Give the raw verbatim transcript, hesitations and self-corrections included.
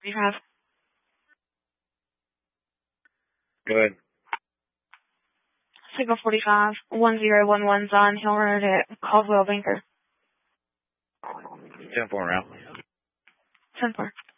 forty-five. Go ahead. Signal forty-five, one zero one one Zion Hill Road at Caldwell Banker. ten four route. ten four.